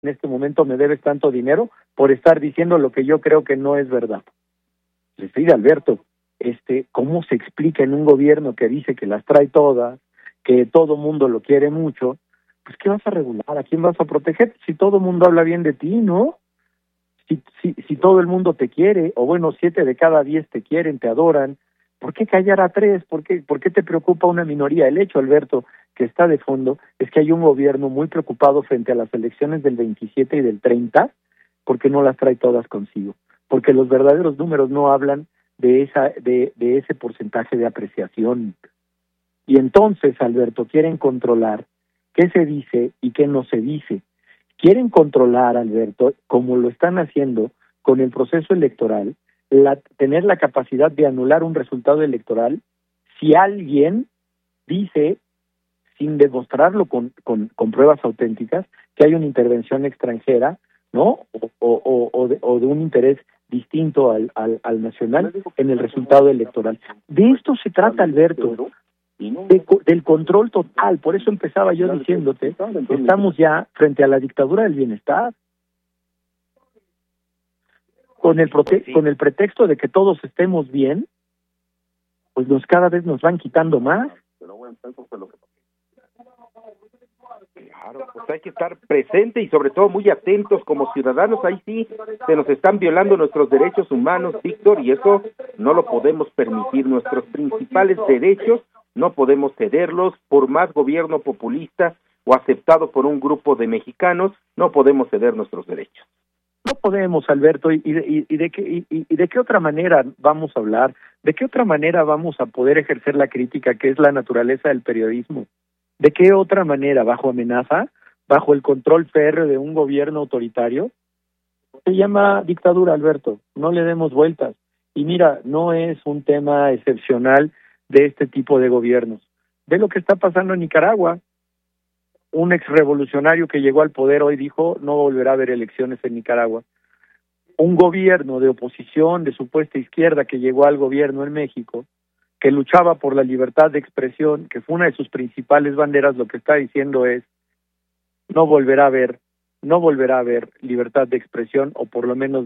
en este momento me debes tanto dinero por estar diciendo lo que yo creo que no es verdad. Les digo, Alberto, ¿cómo se explica en un gobierno que dice que las trae todas, que todo mundo lo quiere mucho? Pues, ¿qué vas a regular? ¿A quién vas a proteger? Si todo el mundo habla bien de ti, ¿no? Si todo el mundo te quiere, o bueno, 7 de cada 10 te quieren, te adoran, ¿por qué callar a 3? ¿Por qué te preocupa una minoría? El hecho, Alberto, que está de fondo, es que hay un gobierno muy preocupado frente a las elecciones del 27 y del 30, porque no las trae todas consigo, porque los verdaderos números no hablan de ese porcentaje de apreciación. Y entonces, Alberto, quieren controlar qué se dice y qué no se dice. Quieren controlar, Alberto, como lo están haciendo con el proceso electoral, tener la capacidad de anular un resultado electoral si alguien dice, sin demostrarlo con pruebas auténticas, que hay una intervención extranjera, ¿no? O de un interés distinto al nacional en el resultado electoral. De esto se trata, Alberto, del control total. Por eso empezaba yo diciéndote, estamos ya frente a la dictadura del bienestar, con el pretexto de que todos estemos bien, pues cada vez nos van quitando más. Claro, pues hay que estar presente y sobre todo muy atentos como ciudadanos. Ahí sí se nos están violando nuestros derechos humanos, Víctor, y eso no lo podemos permitir. Nuestros principales derechos no podemos cederlos por más gobierno populista o aceptado por un grupo de mexicanos. No podemos ceder nuestros derechos. No podemos, Alberto, y de qué otra manera vamos a hablar, de qué otra manera vamos a poder ejercer la crítica, que es la naturaleza del periodismo. ¿De qué otra manera? ¿Bajo amenaza? ¿Bajo el control férreo de un gobierno autoritario? Se llama dictadura, Alberto. No le demos vueltas. Y mira, no es un tema excepcional de este tipo de gobiernos. Ve lo que está pasando en Nicaragua. Un exrevolucionario que llegó al poder hoy dijo no volverá a haber elecciones en Nicaragua. Un gobierno de oposición de supuesta izquierda que llegó al gobierno en México, que luchaba por la libertad de expresión, que fue una de sus principales banderas, lo que está diciendo es no volverá a haber libertad de expresión, o por lo menos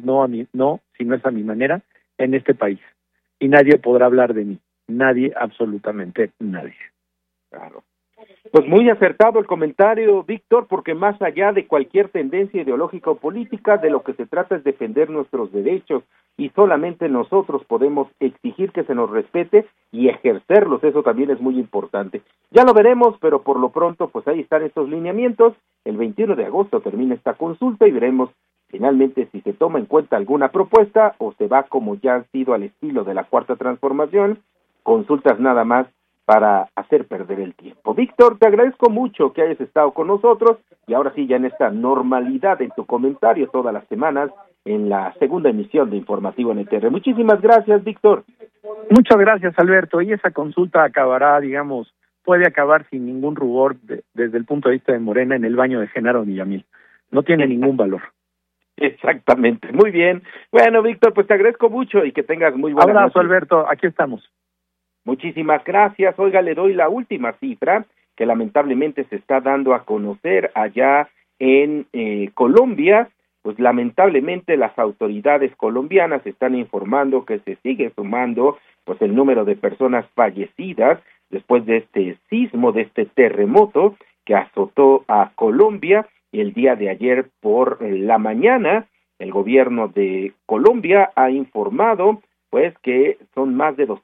si no es a mi manera, en este país. Y nadie podrá hablar de mí. Nadie, absolutamente nadie. Claro. Pues muy acertado el comentario, Víctor, porque más allá de cualquier tendencia ideológica o política, de lo que se trata es defender nuestros derechos, y solamente nosotros podemos exigir que se nos respete y ejercerlos. Eso también es muy importante. Ya lo veremos, pero por lo pronto, pues ahí están estos lineamientos. El 21 de agosto termina esta consulta y veremos finalmente si se toma en cuenta alguna propuesta o se va como ya ha sido al estilo de la Cuarta Transformación, consultas nada más para hacer perder el tiempo. Víctor, te agradezco mucho que hayas estado con nosotros y ahora sí ya en esta normalidad en tu comentario todas las semanas en la segunda emisión de Informativo NTR. Muchísimas gracias, Víctor. Muchas gracias, Alberto. Y esa consulta acabará, puede acabar sin ningún rubor desde el punto de vista de Morena en el baño de Genaro Villamil. No tiene ningún valor. Exactamente, muy bien. Bueno, Víctor, pues te agradezco mucho y que tengas muy buena abrazo, noche. Alberto, aquí estamos. Muchísimas gracias. Oiga, le doy la última cifra que lamentablemente se está dando a conocer allá en Colombia. Pues lamentablemente las autoridades colombianas están informando que se sigue sumando pues el número de personas fallecidas después de este sismo, de este terremoto que azotó a Colombia. Y el día de ayer por la mañana el gobierno de Colombia ha informado pues que son más de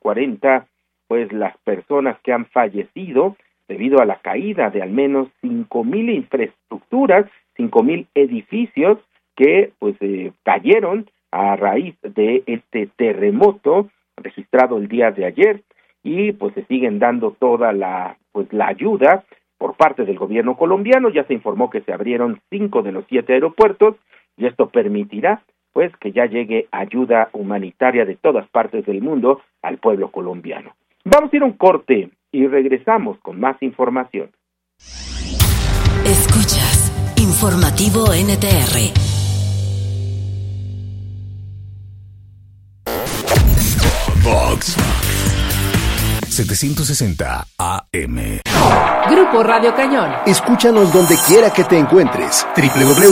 240 pues las personas que han fallecido debido a la caída de al menos 5,000 infraestructuras, 5,000 edificios que pues cayeron a raíz de este terremoto registrado el día de ayer, y pues se siguen dando toda la ayuda por parte del gobierno colombiano. Ya se informó que se abrieron 5 de los 7 aeropuertos y esto permitirá pues que ya llegue ayuda humanitaria de todas partes del mundo al pueblo colombiano. Vamos a ir a un corte y regresamos con más información. Escuchas Informativo NTR. Vox 760 AM. Grupo Radio Cañón. Escúchanos donde quiera que te encuentres.